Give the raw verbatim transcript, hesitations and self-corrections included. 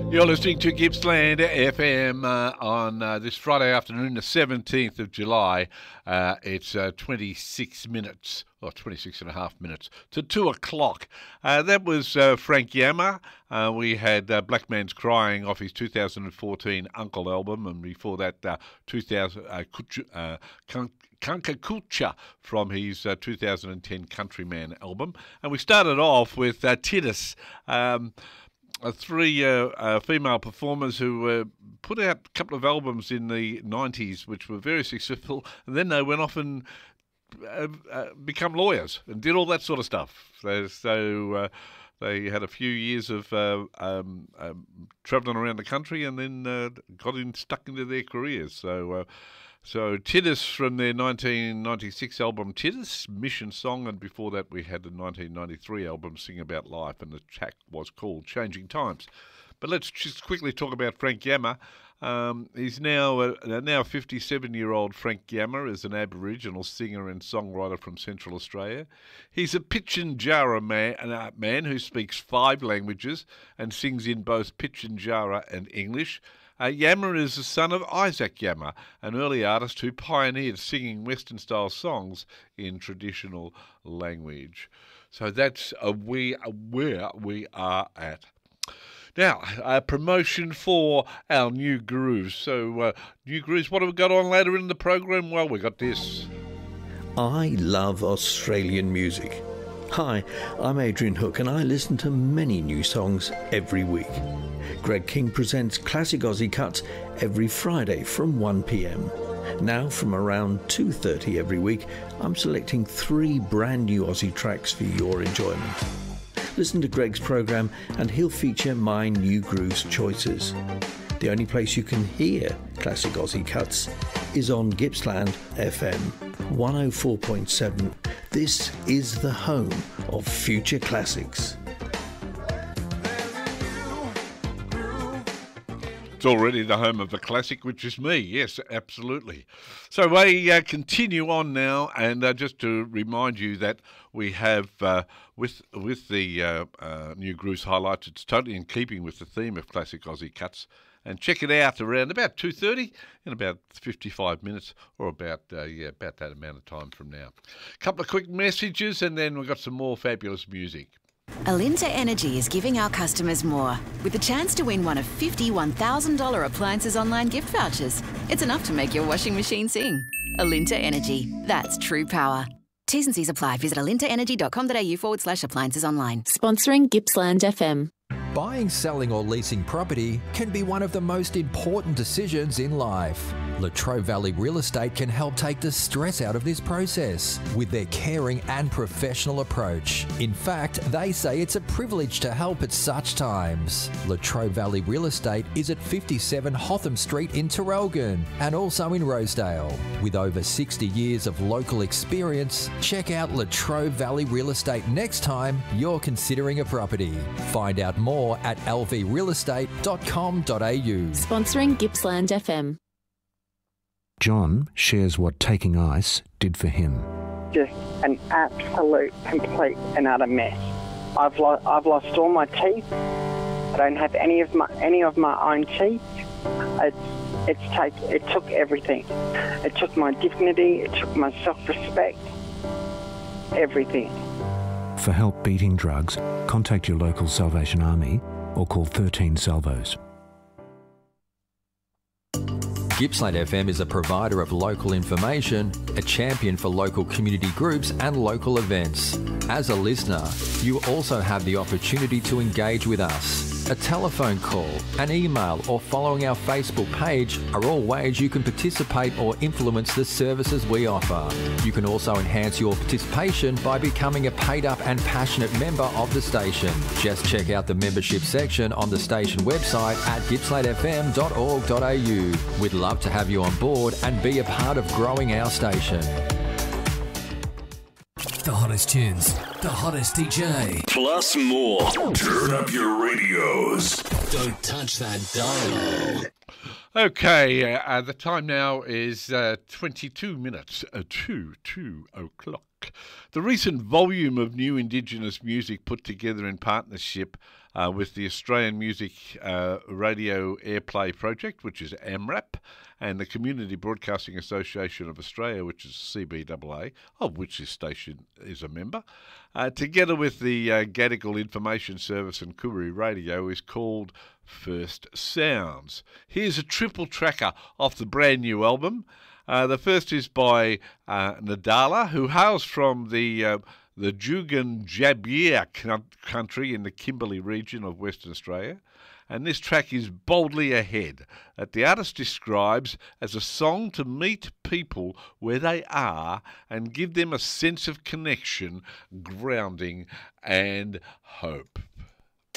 You're listening to Gippsland F M uh, on uh, this Friday afternoon, the seventeenth of July. Uh, it's uh, twenty-six minutes, or twenty-six and a half minutes, to two o'clock. Uh, that was uh, Frank Yammer. Uh, we had uh, Black Man's Crying off his two thousand fourteen Uncle album, and before that, uh, two thousand, uh, Kuch- uh, Kunk- Kunkakulcha from his uh, two thousand ten Countryman album. And we started off with uh, Titus. Um, Uh, three uh, uh, female performers who uh, put out a couple of albums in the nineties which were very successful, and then they went off and uh, uh, become lawyers and did all that sort of stuff. So, so uh, they had a few years of uh, um, um, travelling around the country and then uh, got in, stuck into their careers. So uh, So Titus from their nineteen ninety-six album Titus, Mission Song, and before that we had the nineteen ninety-three album Sing About Life, and the track was called Changing Times. But let's just quickly talk about Frank Yammer. Um, he's now a now fifty-seven-year-old Frank Yammer is an Aboriginal singer and songwriter from Central Australia. He's a Pitjantjatjara man, a man who speaks five languages and sings in both Pitjantjatjara and English. Uh, Yammer is the son of Isaac Yammer, an early artist who pioneered singing Western-style songs in traditional language. So that's uh, we, uh, where we are at. Now, uh, promotion for our New Grooves. So, uh, New Grooves, what have we got on later in the program? Well, we got this. I love Australian music. Hi, I'm Adrian Hook, and I listen to many new songs every week. Greg King presents Classic Aussie Cuts every Friday from one p.m. Now, from around two thirty every week, I'm selecting three brand new Aussie tracks for your enjoyment. Listen to Greg's programme and he'll feature my New Grooves choices. The only place you can hear Classic Aussie Cuts is on Gippsland F M one oh four point seven. This is the home of future classics. It's already the home of the classic, which is me. Yes, absolutely. So we uh, continue on now, and uh, just to remind you that we have, uh, with with the uh, uh, New Grooves highlights, it's totally in keeping with the theme of Classic Aussie Cuts. And check it out around about two thirty in about fifty-five minutes, or about uh, yeah about that amount of time from now. A couple of quick messages, and then we've got some more fabulous music. Alinta Energy is giving our customers more, with the chance to win one of fifty one thousand dollars appliances online gift vouchers. It's enough to make your washing machine sing. Alinta Energy, that's true power. T's and C's apply. Visit alintaenergy.com.au forward slash appliances online. Sponsoring Gippsland F M. Buying, selling or leasing property can be one of the most important decisions in life. Latrobe Valley Real Estate can help take the stress out of this process with their caring and professional approach. In fact, they say it's a privilege to help at such times. Latrobe Valley Real Estate is at fifty-seven Hotham Street in Terrelgan and also in Rosedale. With over sixty years of local experience, check out Latrobe Valley Real Estate next time you're considering a property. Find out more at l v real estate dot com dot a u. Sponsoring Gippsland F M. John shares what taking ice did for him. Just an absolute, complete and utter mess. I've, lo- I've lost all my teeth. I don't have any of my any of my own teeth. It's it's take it took everything. It took my dignity. It took my self-respect. Everything. For help beating drugs, contact your local Salvation Army or call thirteen Salvos. Gippsland F M is a provider of local information, a champion for local community groups and local events. As a listener, you also have the opportunity to engage with us. A telephone call, an email or following our Facebook page are all ways you can participate or influence the services we offer. You can also enhance your participation by becoming a paid up and passionate member of the station. Just check out the membership section on the station website at gippsland f m dot org dot a u. We'd love to have you on board and be a part of growing our station. The hottest tunes, the hottest D J. Plus more. Turn up your radios. Don't touch that dial. Okay, uh, uh, the time now is uh, twenty-two minutes uh, to two o'clock. The recent volume of new Indigenous music put together in partnership uh, with the Australian Music uh, Radio Airplay Project, which is AMRAP, and the Community Broadcasting Association of Australia, which is C B A A, of which this station is a member, uh, together with the uh, Gadigal Information Service and Koori Radio, is called First Sounds. Here's a triple tracker off the brand new album. Uh, the first is by uh, Nadala, who hails from the uh, the Jugan Jabir country in the Kimberley region of Western Australia. And this track is Boldly Ahead, that the artist describes as a song to meet people where they are and give them a sense of connection, grounding and hope.